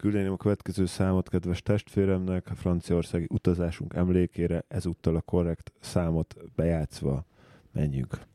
küldeném a következő számot kedves testvéremnek, a franciaországi utazásunk emlékére, ezúttal a korrekt számot bejátszva menjünk.